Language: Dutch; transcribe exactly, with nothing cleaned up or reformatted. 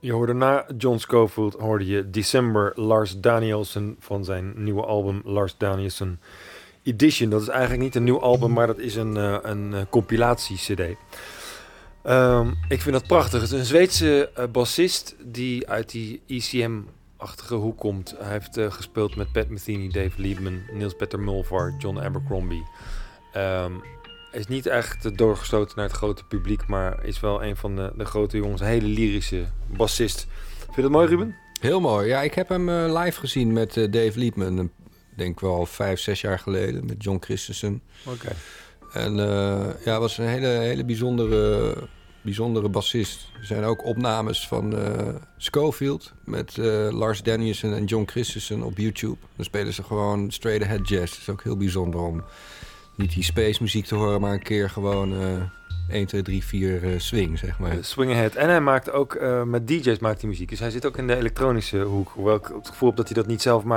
Je hoorde na John Scofield hoorde je December Lars Danielsen van zijn nieuwe album Lars Danielsen Edition. Dat is eigenlijk niet een nieuw album, maar dat is een, uh, een uh, compilatie-cd. Um, ik vind dat prachtig. Het is een Zweedse uh, bassist die uit die E C M-achtige hoek komt. Hij heeft uh, gespeeld met Pat Metheny, Dave Liebman, Niels Petter Mulvar, John Abercrombie. Um, Hij is niet echt doorgestoten naar het grote publiek, maar is wel een van de, de grote jongens. Een hele lyrische bassist. Vind je dat mooi, Ruben? Heel mooi. Ja, ik heb hem uh, live gezien met uh, Dave Liebman. Ik denk wel vijf, zes jaar geleden met John Christensen. Oké. Okay. En uh, ja, hij was een hele, hele bijzondere, bijzondere bassist. Er zijn ook opnames van uh, Scofield met uh, Lars Danielsen en John Christensen op YouTube. Dan spelen ze gewoon straight ahead jazz. Dat is ook heel bijzonder om niet die space muziek te horen, maar een keer gewoon uh, één, twee, drie, vier uh, swing, zeg maar. Uh, swing ahead. En hij maakt ook, uh, met D J's maakt hij muziek. Dus hij zit ook in de elektronische hoek. Hoewel ik het gevoel heb dat hij dat niet zelf maakt.